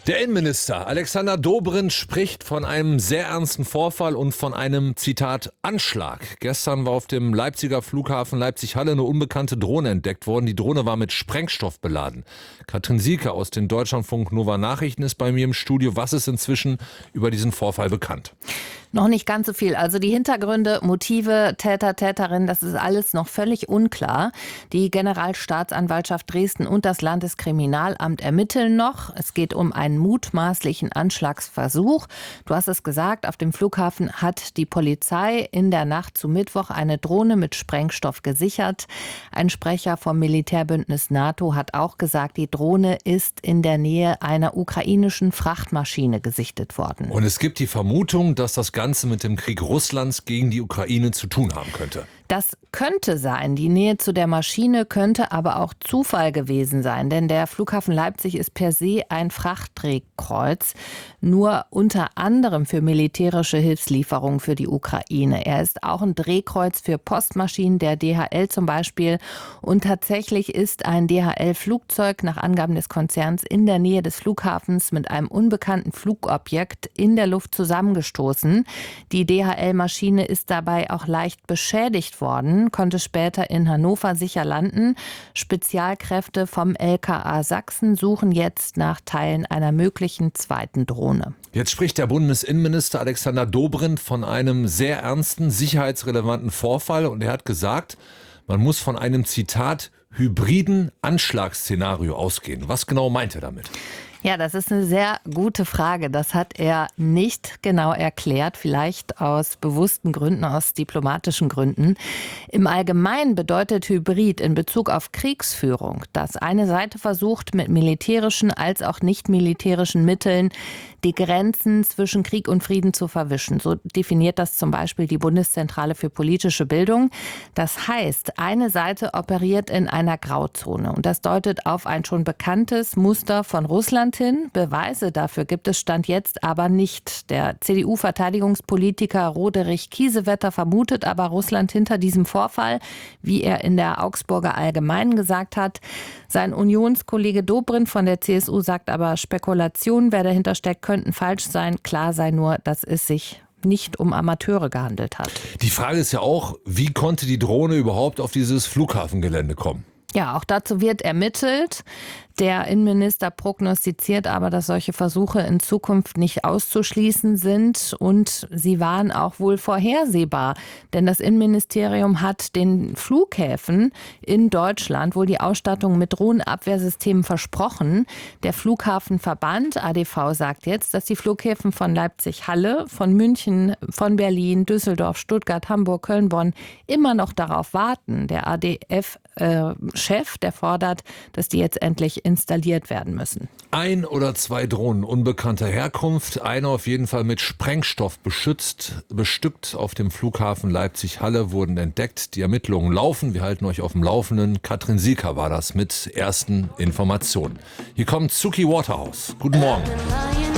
Der Innenminister Alexander Dobrindt spricht von einem sehr ernsten Vorfall und von einem, Zitat, Anschlag. Gestern war auf dem Leipziger Flughafen Leipzig-Halle eine unbekannte Drohne entdeckt worden. Die Drohne war mit Sprengstoff beladen. Katrin Sieke aus den Deutschlandfunk Nova Nachrichten ist bei mir im Studio. Was ist inzwischen über diesen Vorfall bekannt? Noch nicht ganz so viel. Also die Hintergründe, Motive, Täter, Täterin, das ist alles noch völlig unklar. Die Generalstaatsanwaltschaft Dresden und das Landeskriminalamt ermitteln noch. Es geht um einen mutmaßlichen Anschlagsversuch. Du hast es gesagt, auf dem Flughafen hat die Polizei in der Nacht zu Mittwoch eine Drohne mit Sprengstoff gesichert. Ein Sprecher vom Militärbündnis NATO hat auch gesagt, die Drohne ist in der Nähe einer ukrainischen Frachtmaschine gesichtet worden. Und es gibt die Vermutung, dass das Ganze mit dem Krieg Russlands gegen die Ukraine zu tun haben könnte. Das könnte sein. Die Nähe zu der Maschine könnte aber auch Zufall gewesen sein. Denn der Flughafen Leipzig ist per se ein Frachtdrehkreuz. Nur unter anderem für militärische Hilfslieferungen für die Ukraine. Er ist auch ein Drehkreuz für Postmaschinen, der DHL zum Beispiel. Und tatsächlich ist ein DHL-Flugzeug nach Angaben des Konzerns in der Nähe des Flughafens mit einem unbekannten Flugobjekt in der Luft zusammengestoßen. Die DHL-Maschine ist dabei auch leicht beschädigt worden, konnte später in Hannover sicher landen. Spezialkräfte vom LKA Sachsen suchen jetzt nach Teilen einer möglichen zweiten Drohne. Jetzt spricht der Bundesinnenminister Alexander Dobrindt von einem sehr ernsten, sicherheitsrelevanten Vorfall und er hat gesagt, man muss von einem, Zitat, hybriden Anschlagsszenario ausgehen. Was genau meint er damit? Ja, das ist eine sehr gute Frage. Das hat er nicht genau erklärt, vielleicht aus bewussten Gründen, aus diplomatischen Gründen. Im Allgemeinen bedeutet Hybrid in Bezug auf Kriegsführung, dass eine Seite versucht, mit militärischen als auch nicht militärischen Mitteln die Grenzen zwischen Krieg und Frieden zu verwischen. So definiert das zum Beispiel die Bundeszentrale für politische Bildung. Das heißt, eine Seite operiert in einer Grauzone und das deutet auf ein schon bekanntes Muster von Russland hin. Beweise dafür gibt es Stand jetzt aber nicht. Der CDU-Verteidigungspolitiker Roderich Kiesewetter vermutet aber Russland hinter diesem Vorfall, wie er in der Augsburger Allgemeinen gesagt hat. Sein Unionskollege Dobrindt von der CSU sagt aber, Spekulationen, wer dahinter steckt, könnten falsch sein. Klar sei nur, dass es sich nicht um Amateure gehandelt hat. Die Frage ist ja auch, wie konnte die Drohne überhaupt auf dieses Flughafengelände kommen? Ja, auch dazu wird ermittelt. Der Innenminister prognostiziert aber, dass solche Versuche in Zukunft nicht auszuschließen sind und sie waren auch wohl vorhersehbar. Denn das Innenministerium hat den Flughäfen in Deutschland wohl die Ausstattung mit Drohnenabwehrsystemen versprochen. Der Flughafenverband ADV sagt jetzt, dass die Flughäfen von Leipzig-Halle, von München, von Berlin, Düsseldorf, Stuttgart, Hamburg, Köln, Bonn immer noch darauf warten. Der ADF-Chef, der fordert, dass die jetzt endlich installiert werden müssen. 1 oder 2 Drohnen unbekannter Herkunft, eine auf jeden Fall mit Sprengstoff bestückt auf dem Flughafen Leipzig-Halle wurden entdeckt. Die Ermittlungen laufen, wir halten euch auf dem Laufenden. Katrin Sieke war das mit ersten Informationen. Hier kommt Suki Waterhouse. Guten Morgen.